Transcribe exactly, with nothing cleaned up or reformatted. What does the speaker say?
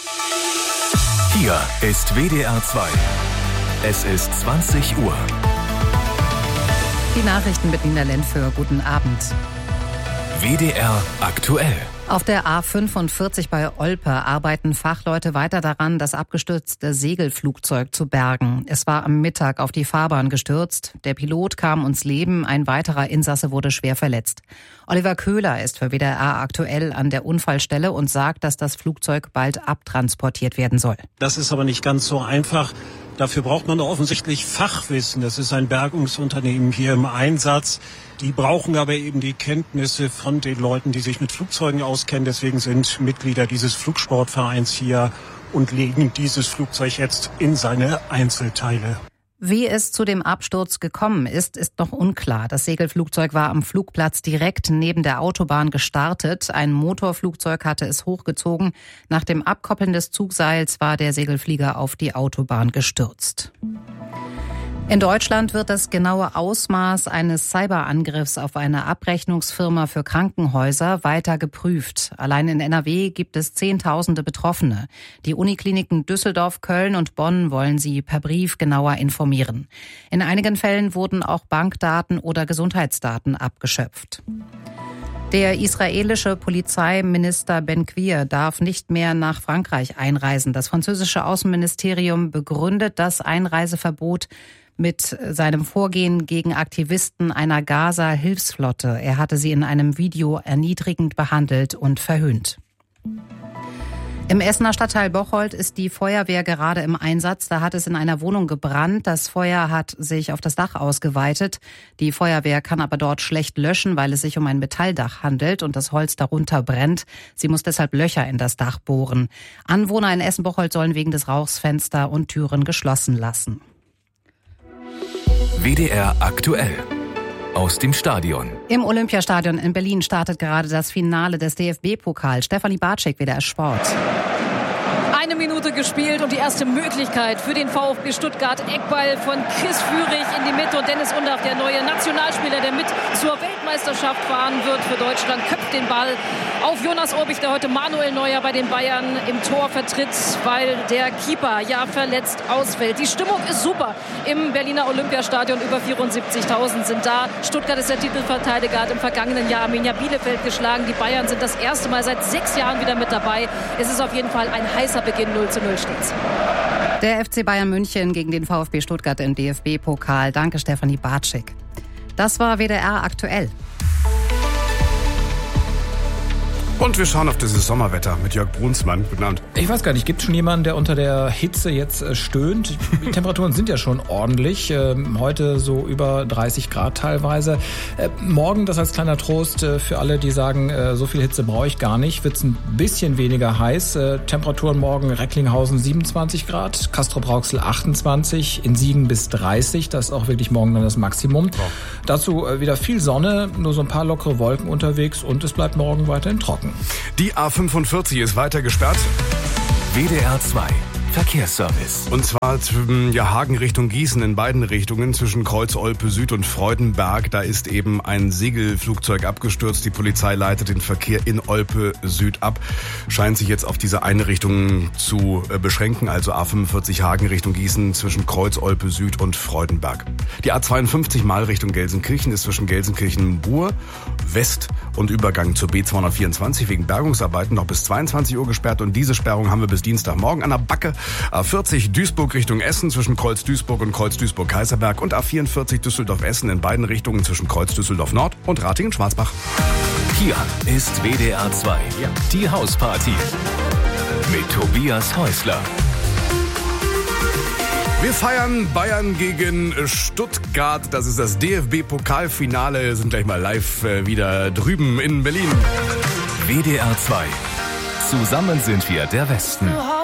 Hier ist W D R zwei. Es ist zwanzig Uhr. Die Nachrichten mit Nina Lentföhr. Guten Abend. W D R aktuell. Auf der A fünfundvierzig bei Olpe arbeiten Fachleute weiter daran, das abgestürzte Segelflugzeug zu bergen. Es war am Mittag auf die Fahrbahn gestürzt. Der Pilot kam ums Leben, ein weiterer Insasse wurde schwer verletzt. Oliver Köhler ist für W D R aktuell an der Unfallstelle und sagt, dass das Flugzeug bald abtransportiert werden soll. Das ist aber nicht ganz so einfach. Dafür braucht man offensichtlich Fachwissen. Das ist ein Bergungsunternehmen hier im Einsatz. Die brauchen aber eben die Kenntnisse von den Leuten, die sich mit Flugzeugen auskennen. Deswegen sind Mitglieder dieses Flugsportvereins hier und legen dieses Flugzeug jetzt in seine Einzelteile. Wie es zu dem Absturz gekommen ist, ist noch unklar. Das Segelflugzeug war am Flugplatz direkt neben der Autobahn gestartet. Ein Motorflugzeug hatte es hochgezogen. Nach dem Abkoppeln des Zugseils war der Segelflieger auf die Autobahn gestürzt. In Deutschland wird das genaue Ausmaß eines Cyberangriffs auf eine Abrechnungsfirma für Krankenhäuser weiter geprüft. Allein in N R W gibt es Zehntausende Betroffene. Die Unikliniken Düsseldorf, Köln und Bonn wollen sie per Brief genauer informieren. In einigen Fällen wurden auch Bankdaten oder Gesundheitsdaten abgeschöpft. Der israelische Polizeiminister Ben-Gvir darf nicht mehr nach Frankreich einreisen. Das französische Außenministerium begründet das Einreiseverbot mit seinem Vorgehen gegen Aktivisten einer Gaza-Hilfsflotte. Er hatte sie in einem Video erniedrigend behandelt und verhöhnt. Im Essener Stadtteil Bocholt ist die Feuerwehr gerade im Einsatz. Da hat es in einer Wohnung gebrannt. Das Feuer hat sich auf das Dach ausgeweitet. Die Feuerwehr kann aber dort schlecht löschen, weil es sich um ein Metalldach handelt und das Holz darunter brennt. Sie muss deshalb Löcher in das Dach bohren. Anwohner in Essen-Bocholt sollen wegen des Rauchs Fenster und Türen geschlossen lassen. W D R aktuell. Aus dem Stadion. Im Olympiastadion in Berlin startet gerade das Finale des D F B-Pokals. Stefanie Bartschik, W D R Sport. Eine Minute gespielt und die erste Möglichkeit für den VfB Stuttgart. Eckball von Chris Führig in die Mitte und Dennis Undaff, der neue Nationalspieler, der mit zur Weltmeisterschaft fahren wird für Deutschland, köpft den Ball auf Jonas Urbich, der heute Manuel Neuer bei den Bayern im Tor vertritt, weil der Keeper ja verletzt ausfällt. Die Stimmung ist super im Berliner Olympiastadion. Über vierundsiebzigtausend sind da. Stuttgart ist der Titelverteidiger, hat im vergangenen Jahr Arminia Bielefeld geschlagen. Die Bayern sind das erste Mal seit sechs Jahren wieder mit dabei. Es ist auf jeden Fall ein heißer Beginn. null zu null steht's. Der F C Bayern München gegen den VfB Stuttgart im D F B-Pokal. Danke, Stefanie Bartschik. Das war W D R aktuell. Und wir schauen auf dieses Sommerwetter mit Jörg Brunsmann. Guten Abend. Ich weiß gar nicht, gibt es schon jemanden, der unter der Hitze jetzt äh, stöhnt? Die Temperaturen sind ja schon ordentlich. Ähm, heute so über dreißig Grad teilweise. Äh, morgen, das als kleiner Trost äh, für alle, die sagen, äh, so viel Hitze brauche ich gar nicht, wird es ein bisschen weniger heiß. Äh, Temperaturen morgen Recklinghausen siebenundzwanzig Grad, Castrop-Rauxel achtundzwanzig, in Siegen bis dreißig. Das ist auch wirklich morgen dann das Maximum. Wow. Dazu äh, wieder viel Sonne, nur so ein paar lockere Wolken unterwegs und es bleibt morgen weiterhin trocken. Die A fünfundvierzig ist weiter gesperrt. W D R zwei Verkehrsservice. Und zwar ja, Hagen Richtung Gießen in beiden Richtungen zwischen Kreuz Olpe Süd und Freudenberg. Da ist eben ein Segelflugzeug abgestürzt. Die Polizei leitet den Verkehr in Olpe Süd ab. Scheint sich jetzt auf diese eine Richtung zu beschränken. Also A fünfundvierzig Hagen Richtung Gießen zwischen Kreuz Olpe Süd und Freudenberg. Die A zweiundfünfzig mal Richtung Gelsenkirchen ist zwischen Gelsenkirchen-Buhr West und Übergang zur B zweihundertvierundzwanzig wegen Bergungsarbeiten noch bis zweiundzwanzig Uhr gesperrt. Und diese Sperrung haben wir bis Dienstagmorgen an der Backe. A vierzig Duisburg Richtung Essen zwischen Kreuz Duisburg und Kreuz Duisburg-Kaiserberg und A vierundvierzig Düsseldorf-Essen in beiden Richtungen zwischen Kreuz Düsseldorf-Nord und Ratingen-Schwarzbach. Hier ist W D R zwei, ja. Die Hausparty mit Tobias Häusler. Wir feiern Bayern gegen Stuttgart. Das ist das D F B-Pokalfinale. Wir sind gleich mal live wieder drüben in Berlin. W D R zwei. Zusammen sind wir der Westen.